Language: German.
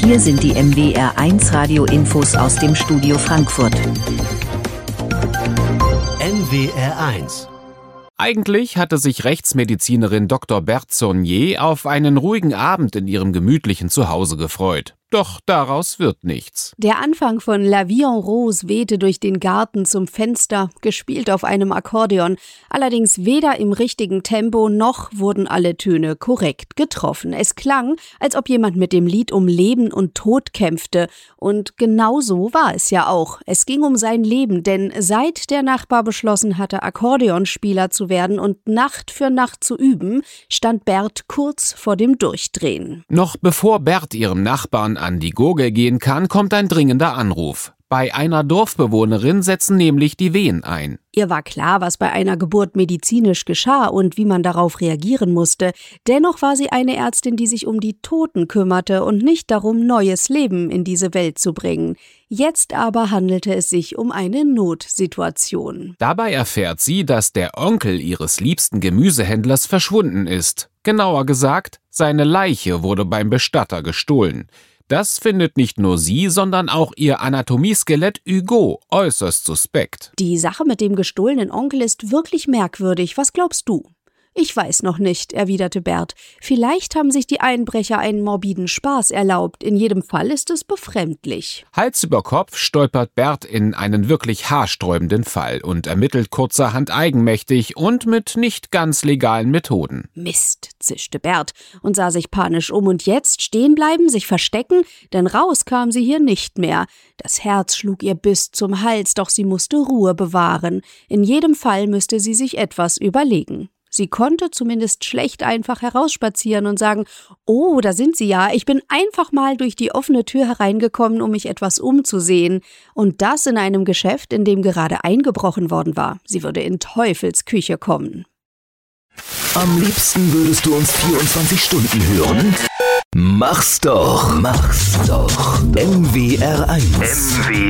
Hier sind die MWR1 Radio-Infos aus dem Studio Frankfurt. MWR1. Eigentlich hatte sich Rechtsmedizinerin Dr. Berthe Saunier auf einen ruhigen Abend in ihrem gemütlichen Zuhause gefreut. Doch daraus wird nichts. Der Anfang von La Vie en Rose wehte durch den Garten zum Fenster, gespielt auf einem Akkordeon. Allerdings weder im richtigen Tempo noch wurden alle Töne korrekt getroffen. Es klang, als ob jemand mit dem Lied um Leben und Tod kämpfte. Und genau so war es ja auch. Es ging um sein Leben, denn seit der Nachbar beschlossen hatte, Akkordeonspieler zu werden und Nacht für Nacht zu üben, stand Berthe kurz vor dem Durchdrehen. Noch bevor Berthe ihrem Nachbarn an die Gurgel gehen kann, kommt ein dringender Anruf. Bei einer Dorfbewohnerin setzen nämlich die Wehen ein. Ihr war klar, was bei einer Geburt medizinisch geschah und wie man darauf reagieren musste. Dennoch war sie eine Ärztin, die sich um die Toten kümmerte und nicht darum, neues Leben in diese Welt zu bringen. Jetzt aber handelte es sich um eine Notsituation. Dabei erfährt sie, dass der Onkel ihres liebsten Gemüsehändlers verschwunden ist. Genauer gesagt, seine Leiche wurde beim Bestatter gestohlen. Das findet nicht nur sie, sondern auch ihr Anatomieskelett Hugo äußerst suspekt. Die Sache mit dem gestohlenen Onkel ist wirklich merkwürdig. Was glaubst du? Ich weiß noch nicht, erwiderte Berthe. Vielleicht haben sich die Einbrecher einen morbiden Spaß erlaubt. In jedem Fall ist es befremdlich. Hals über Kopf stolpert Berthe in einen wirklich haarsträubenden Fall und ermittelt kurzerhand eigenmächtig und mit nicht ganz legalen Methoden. Mist, zischte Berthe und sah sich panisch um. Und jetzt stehen bleiben, sich verstecken? Denn raus kam sie hier nicht mehr. Das Herz schlug ihr bis zum Hals, doch sie musste Ruhe bewahren. In jedem Fall müsste sie sich etwas überlegen. Sie konnte zumindest schlecht einfach herausspazieren und sagen, oh, da sind Sie ja, ich bin einfach mal durch die offene Tür hereingekommen, um mich etwas umzusehen. Und das in einem Geschäft, in dem gerade eingebrochen worden war. Sie würde in Teufels Küche kommen. Am liebsten würdest du uns 24 Stunden hören? Mach's doch. MWR1.